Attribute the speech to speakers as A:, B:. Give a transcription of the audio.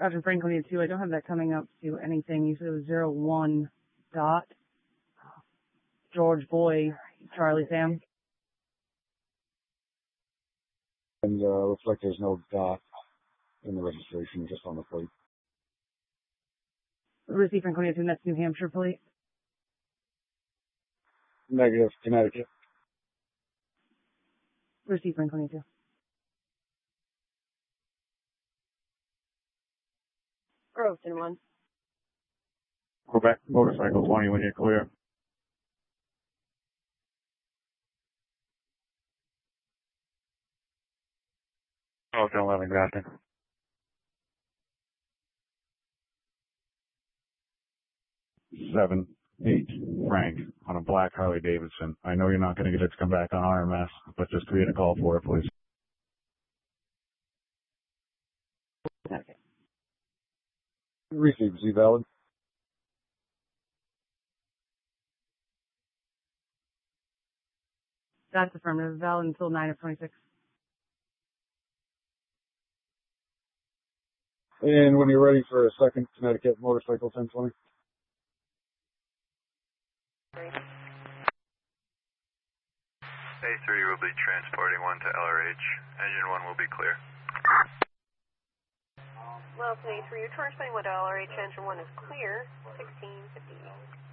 A: Roger, Franklin 2, I don't have that coming up to anything. You said it was 01 dot. George Boy, Charlie Sam.
B: And looks like there's no dot in the registration, just on the plate.
A: Receive Franklin 2, that's New Hampshire plate.
B: Negative, Connecticut.
A: Receive Franklin 2.
C: Groveton 1.
D: Quebec Motorcycle 20 when you're clear. Groveton 11, Grafton. 7-8, Frank, on a black Harley Davidson. I know you're not going to get it to come back on RMS, but just create a call for it, please.
A: Okay.
B: Received, Z valid.
A: That's affirmative. Valid until 9 of 26.
B: And when you're ready for a second Connecticut Motorcycle 1020.
E: A3 will be transporting 1 to LRH. Engine 1 will be clear.
C: Well, A3, you're transporting 1 to LRH. Engine 1 is clear. 1650.